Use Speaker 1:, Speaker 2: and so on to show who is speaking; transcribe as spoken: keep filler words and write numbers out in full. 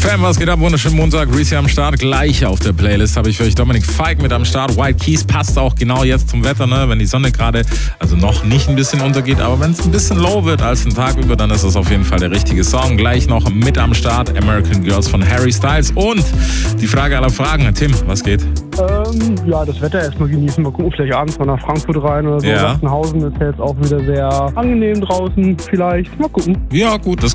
Speaker 1: Fam, was geht ab? Wunderschönen Montag. Reese am Start. Gleich auf der Playlist habe ich für euch Dominik Fike mit am Start. White Keys passt auch genau jetzt zum Wetter, ne? Wenn die Sonne gerade, also noch nicht ein bisschen untergeht, aber wenn es ein bisschen low wird als den Tag über, dann ist das auf jeden Fall der richtige Song. Gleich noch mit am Start American Girls von Harry Styles. Und die Frage aller Fragen. Tim, was geht?
Speaker 2: Ähm, ja, das Wetter erstmal genießen. Mal gucken, vielleicht abends mal nach Frankfurt rein oder so.
Speaker 1: Ja.
Speaker 2: Sachsenhausen ist ja jetzt auch wieder sehr angenehm draußen. Vielleicht. Mal gucken.
Speaker 1: Ja, gut, das